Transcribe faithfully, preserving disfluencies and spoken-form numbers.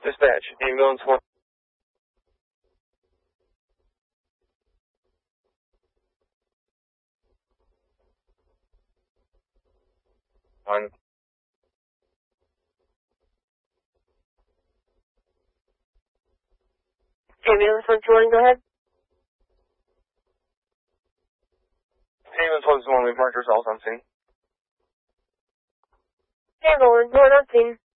Dispatch, ambulance one. One. Ambulance one two one, go ahead. Ambulance one two one, we've marked ourselves on scene. Ambulance one on scene.